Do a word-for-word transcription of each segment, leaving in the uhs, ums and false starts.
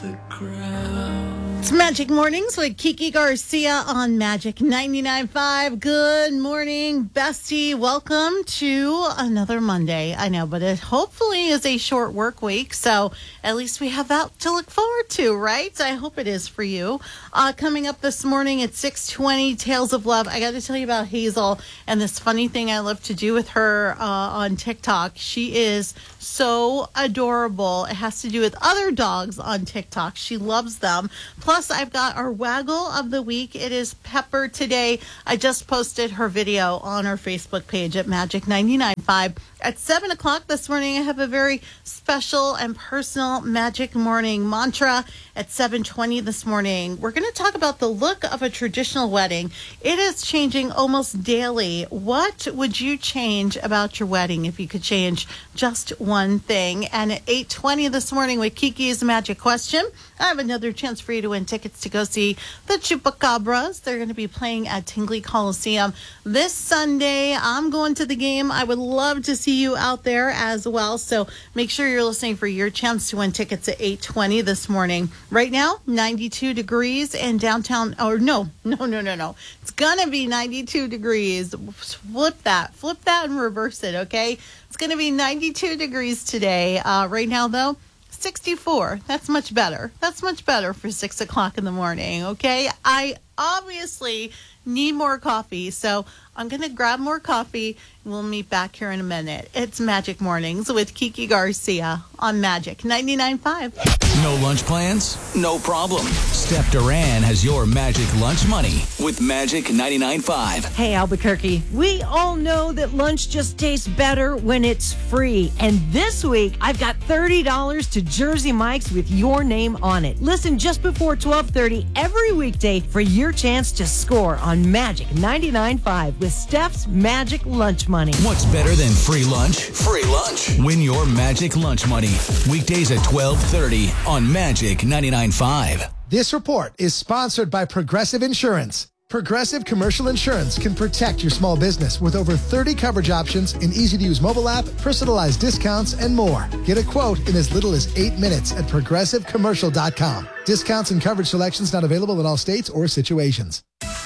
the crowd. It's Magic Mornings with Kiki Garcia on Magic ninety-nine point five. Good morning, bestie. Welcome to another Monday. I know, but it hopefully is a short work week, so at least we have that to look forward to, right? I hope it is for you. Uh, coming up this morning at six twenty, Tales of Love. I got to tell you about Hazel and this funny thing I love to do with her uh, on TikTok. She is so adorable. It has to do with other dogs on TikTok. She loves them. Plus, I've got our waggle of the week. It is Pepper today. I just posted her video on our Facebook page at Magic ninety-nine point five. At seven o'clock this morning, I have a very special and personal Magic Morning mantra. At seven twenty this morning, we're going to talk about the look of a traditional wedding. It is changing almost daily. What would you change about your wedding if you could change just one thing? And at eight twenty this morning with Kiki's Magic Question, I have another chance for you to win tickets to go see the Chupacabras. They're going to be playing at Tingley Coliseum this Sunday. I'm going to the game. I would love to see you out there as well. So make sure you're listening for your chance to win tickets at eight twenty this morning. Right now, ninety-two degrees in downtown. Or no, no, no, no, no. It's going to be ninety-two degrees. Flip that. Flip that and reverse it, okay? It's going to be ninety-two degrees today. Uh, right now, though, sixty-four. That's much better. That's much better for six o'clock in the morning, okay? I obviously need more coffee, so I'm going to grab more coffee. We'll meet back here in a minute. It's Magic Mornings with Kiki Garcia on Magic ninety-nine point five. No lunch plans? No problem. Steph Duran has your Magic Lunch Money with Magic ninety-nine point five. Hey, Albuquerque. We all know that lunch just tastes better when it's free. And this week, I've got thirty dollars to Jersey Mike's with your name on it. Listen just before twelve thirty every weekday for your chance to score on Magic ninety-nine point five with Steph's Magic Lunch Money. What's better than free lunch? Free lunch. Win your Magic Lunch Money. Weekdays at twelve thirty on Magic ninety-nine point five. This report is sponsored by Progressive Insurance. Progressive Commercial Insurance can protect your small business with over thirty coverage options, an easy-to-use mobile app, personalized discounts, and more. Get a quote in as little as eight minutes at progressive commercial dot com. Discounts and coverage selections not available in all states or situations.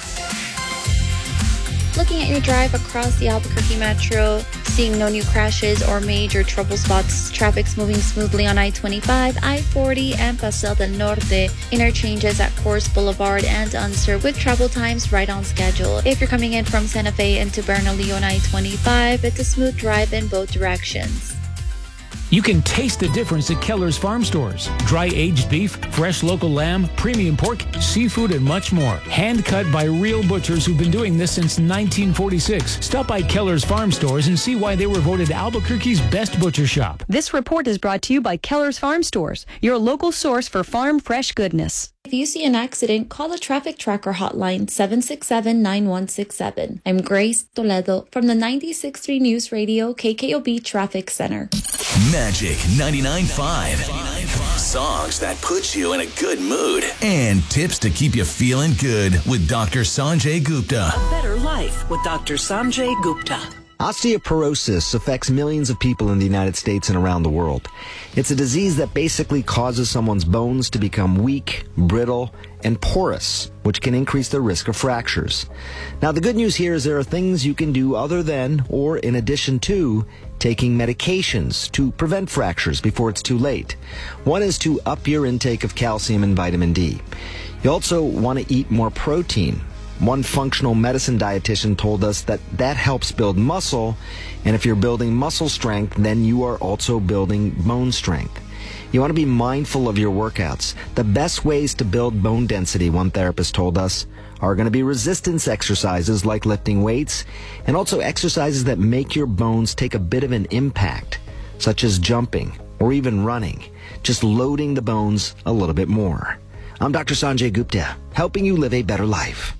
Looking at your drive across the Albuquerque Metro, seeing no new crashes or major trouble spots, traffic's moving smoothly on I twenty-five, I forty, and Paseo del Norte, interchanges at Coors Boulevard and Unser with travel times right on schedule. If you're coming in from Santa Fe into Bernalillo on I twenty-five, it's a smooth drive in both directions. You can taste the difference at Keller's Farm Stores. Dry-aged beef, fresh local lamb, premium pork, seafood, and much more. Hand-cut by real butchers who've been doing this since nineteen forty-six. Stop by Keller's Farm Stores and see why they were voted Albuquerque's best butcher shop. This report is brought to you by Keller's Farm Stores, your local source for farm fresh goodness. If you see an accident, call the Traffic Tracker hotline seven six seven, nine one six seven. I'm Grace Toledo from the ninety-six point three News Radio K K O B Traffic Center. Magic ninety-nine point five. Songs that put you in a good mood. And tips to keep you feeling good with Doctor Sanjay Gupta. A better life with Doctor Sanjay Gupta. Osteoporosis affects millions of people in the United States and around the world. It's a disease that basically causes someone's bones to become weak, brittle, and porous, which can increase the risk of fractures. Now, the good news here is there are things you can do other than, or in addition to, taking medications to prevent fractures before it's too late. One is to up your intake of calcium and vitamin D. You also want to eat more protein. One functional medicine dietitian told us that that helps build muscle, and if you're building muscle strength, then you are also building bone strength. You want to be mindful of your workouts. The best ways to build bone density, one therapist told us, are going to be resistance exercises like lifting weights, and also exercises that make your bones take a bit of an impact, such as jumping or even running, just loading the bones a little bit more. I'm Doctor Sanjay Gupta, helping you live a better life.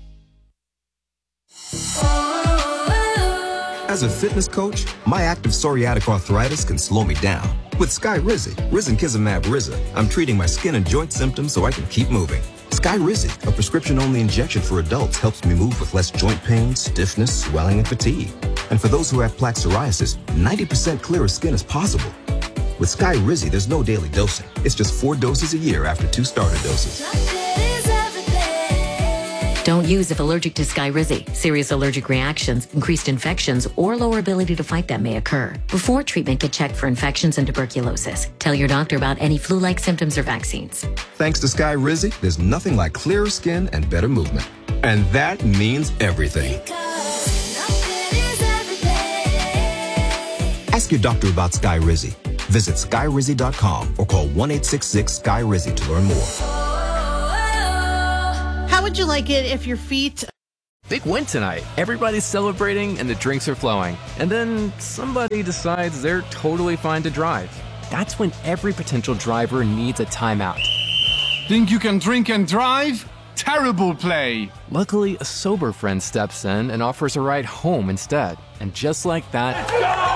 As a fitness coach, my active psoriatic arthritis can slow me down. With Skyrizi, Risankizumab Riza, I'm treating my skin and joint symptoms so I can keep moving. Skyrizi, a prescription-only injection for adults, helps me move with less joint pain, stiffness, swelling, and fatigue. And for those who have plaque psoriasis, ninety percent clearer skin is possible. With Sky Rizzy, there's no daily dosing. It's just four doses a year after two starter doses. Don't use if allergic to Skyrizi. Serious allergic reactions, increased infections, or lower ability to fight them may occur. Before treatment, get checked for infections and tuberculosis. Tell your doctor about any flu-like symptoms or vaccines. Thanks to Sky Rizzy, there's nothing like clearer skin and better movement. And that means everything. Ask your doctor about Sky Rizzy. Visit sky rizzy dot com or call one eight six six Sky Rizzy to learn more. How would you like it if your feet... Big win tonight. Everybody's celebrating and the drinks are flowing. And then somebody decides they're totally fine to drive. That's when every potential driver needs a timeout. Think you can drink and drive? Terrible play. Luckily, a sober friend steps in and offers a ride home instead. And just like that,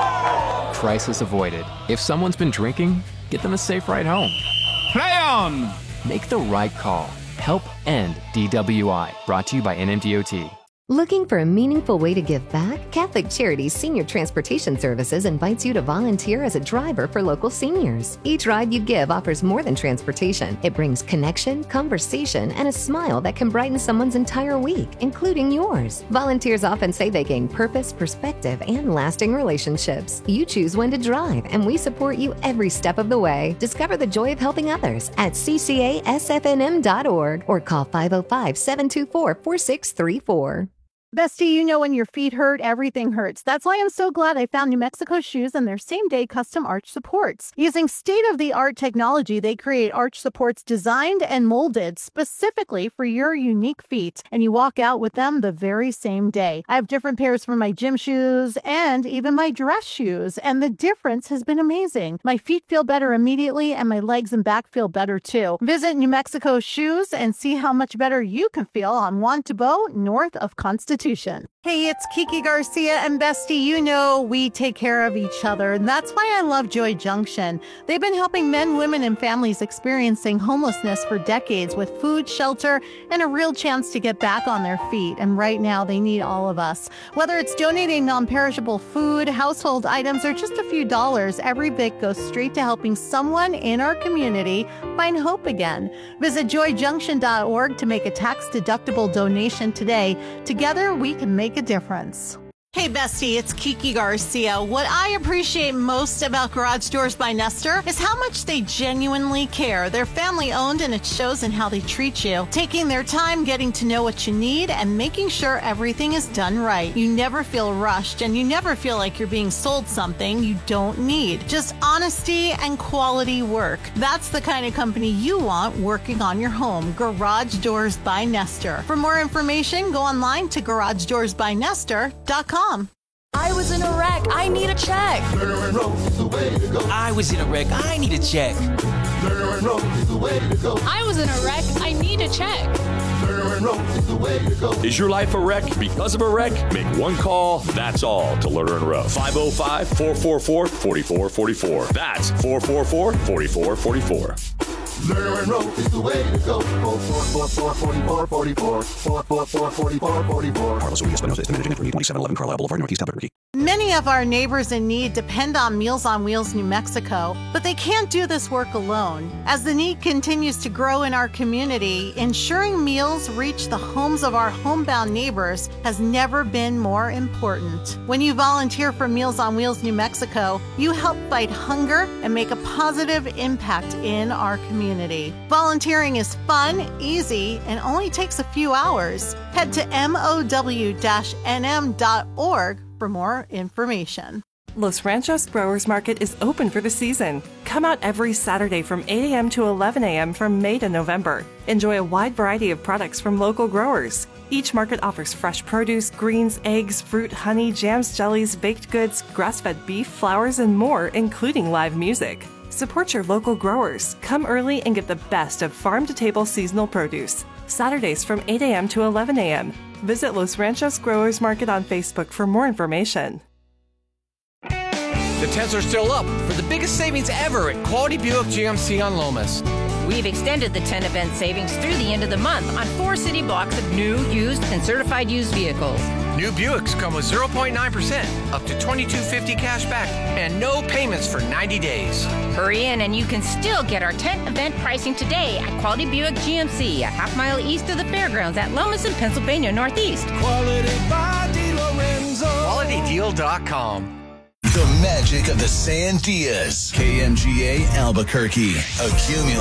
crisis avoided. If someone's been drinking, get them a safe ride home. Play on! Make the right call. Help end D W I. Brought to you by N M D O T. Looking for a meaningful way to give back? Catholic Charities Senior Transportation Services invites you to volunteer as a driver for local seniors. Each ride you give offers more than transportation. It brings connection, conversation, and a smile that can brighten someone's entire week, including yours. Volunteers often say they gain purpose, perspective, and lasting relationships. You choose when to drive, and we support you every step of the way. Discover the joy of helping others at c c a s f n m dot org or call five oh five, seven two four, four six three four. Bestie, you know when your feet hurt, everything hurts. That's why I'm so glad I found New Mexico Shoes and their same-day custom arch supports. Using state-of-the-art technology, they create arch supports designed and molded specifically for your unique feet, and you walk out with them the very same day. I have different pairs for my gym shoes and even my dress shoes, and the difference has been amazing. My feet feel better immediately, and my legs and back feel better too. Visit New Mexico Shoes and see how much better you can feel on Juan Tabo, north of Constitution. Hey, it's Kiki Garcia and Bestie. You know we take care of each other, and that's why I love Joy Junction. They've been helping men, women, and families experiencing homelessness for decades with food, shelter, and a real chance to get back on their feet. And right now, they need all of us. Whether it's donating non-perishable food, household items, or just a few dollars, every bit goes straight to helping someone in our community find hope again. Visit joy junction dot org to make a tax-deductible donation today. Together, we can make a difference. Hey Bestie, it's Kiki Garcia. What I appreciate most about Garage Doors by Nestor is how much they genuinely care. They're family owned and it shows in how they treat you. Taking their time, getting to know what you need, and making sure everything is done right. You never feel rushed and you never feel like you're being sold something you don't need. Just honesty and quality work. That's the kind of company you want working on your home. Garage Doors by Nestor. For more information, go online to garage doors by nestor dot com. I was in a wreck. I need a check. I was in a wreck. I need a check. I was in a wreck. I need a check. Is your life a wreck because of a wreck? Make one call, that's all, to Lerner and Rowe. five oh five, four four four, four four four four. That's four four four, four four four four. Lerner and Rowe is the way to go. four four four, four four four four. four four four, four four four four. Carlos Ruiz Espinosa, estimated agent for twenty-seven eleven Carlisle Boulevard, Northeast Albuquerque. Many of our neighbors in need depend on Meals on Wheels New Mexico, but they can't do this work alone. As the need continues to grow in our community, ensuring meals reach the homes of our homebound neighbors has never been more important. When you volunteer for Meals on Wheels New Mexico, you help fight hunger and make a positive impact in our community. Volunteering is fun, easy, and only takes a few hours. Head to M O W N M dot org for more information. Los Ranchos Growers Market is open for the season. Come out every Saturday from eight a.m. to eleven a.m. from May to November. Enjoy a wide variety of products from local growers. Each market offers fresh produce, greens, eggs, fruit, honey, jams, jellies, baked goods, grass-fed beef, flowers, and more, including live music. Support your local growers. Come early and get the best of farm-to-table seasonal produce. Saturdays from eight a.m. to eleven a.m. Visit Los Ranchos Growers Market on Facebook for more information. The tents are still up for the biggest savings ever at Quality Buick G M C on Lomas. We've extended the tent event savings through the end of the month on four city blocks of new, used, and certified used vehicles. New Buicks come with zero point nine percent, up to twenty-two fifty cash back, and no payments for ninety days. Hurry in and you can still get our tent event pricing today at Quality Buick G M C, a half mile east of the fairgrounds at Lomas in Pennsylvania Northeast. Quality by DeLorenzo. quality deal dot com. The magic of the Sandias. K M G A Albuquerque. Accumulate.